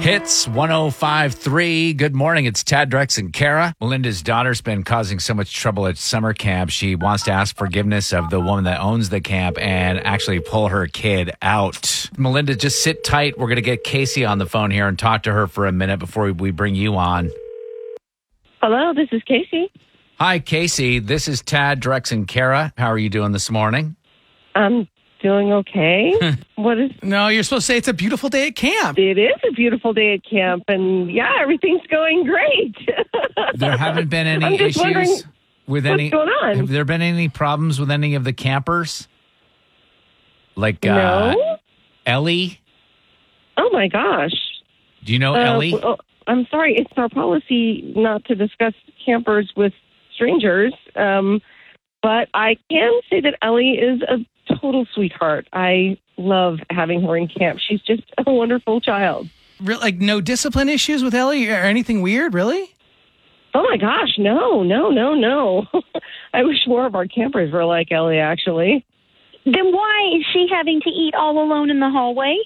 Hits 105.3. Good morning. It's Tad, Drex, and Kara. Melinda's daughter's been causing so much trouble at summer camp. She wants to ask forgiveness of the woman that owns the camp and actually pull her kid out. Melinda, just sit tight. We're going to get Casey on the phone here and talk to her for a minute before we bring you on. Hello, this is Casey. Hi, Casey. This is Tad, Drex, and Kara. How are you doing this morning? I'm doing okay. What is... No, you're supposed to say it's a beautiful day at camp. It is a beautiful day at camp, and yeah, everything's going great. There haven't been any I'm just wondering issues with any... what's going on? Have there been any problems with any of the campers? Like No? Ellie? Oh, my gosh. Do you know Ellie? Well, I'm sorry. It's our policy not to discuss campers with strangers, but I can say that Ellie is a total sweetheart. I love having her in camp. She's just a wonderful child. Like no discipline issues with Ellie or anything weird, really? Oh, my gosh. No. I wish more of our campers were like Ellie, actually. Then why is she having to eat all alone in the hallway?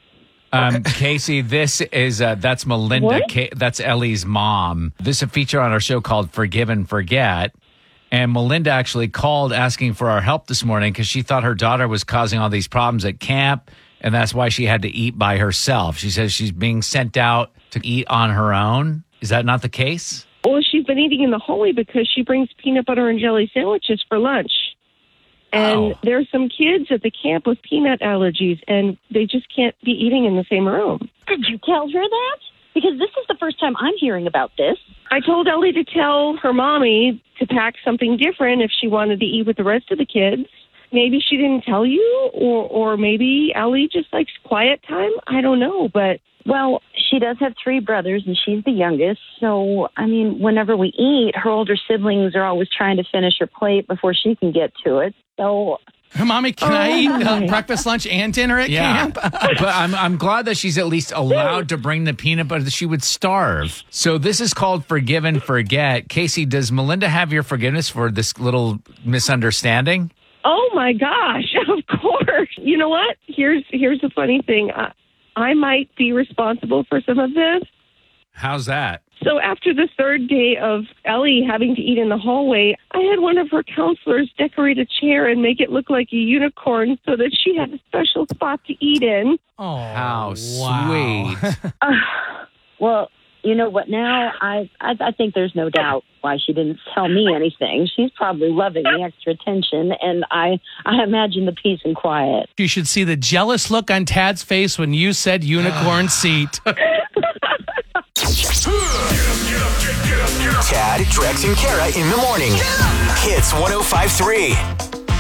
Casey, this is that's Melinda. What? That's Ellie's mom. This is a feature on our show called Forgive and Forget. And Melinda actually called asking for our help this morning because she thought her daughter was causing all these problems at camp, and that's why she had to eat by herself. She says she's being sent out to eat on her own. Is that not the case? Well, she's been eating in the hallway because she brings peanut butter and jelly sandwiches for lunch. And there's some kids at the camp with peanut allergies, and they just can't be eating in the same room. Did you tell her that? Because this is the first time I'm hearing about this. I told Ellie to tell her mommy to pack something different if she wanted to eat with the rest of the kids. Maybe she didn't tell you, or maybe Ellie just likes quiet time. I don't know, but... Well, she does have 3 brothers, and she's the youngest. So, I mean, whenever we eat, her older siblings are always trying to finish her plate before she can get to it. So... Mommy, can I eat breakfast, lunch, and dinner at camp? But I'm glad that she's at least allowed to bring the peanut butter. She would starve. So this is called Forgive and Forget. Casey, does Melinda have your forgiveness for this little misunderstanding? Oh, my gosh, of course. You know what? Here's the funny thing. I might be responsible for some of this. How's that? So after the 3rd day of Ellie having to eat in the hallway, I had one of her counselors decorate a chair and make it look like a unicorn so that she had a special spot to eat in. Oh, how wow. sweet. Well, you know what now? I think there's no doubt why she didn't tell me anything. She's probably loving the extra attention, and I imagine the peace and quiet. You should see the jealous look on Tad's face when you said unicorn seat. Tad, Drex, and Kara in the morning. Hits 105.3.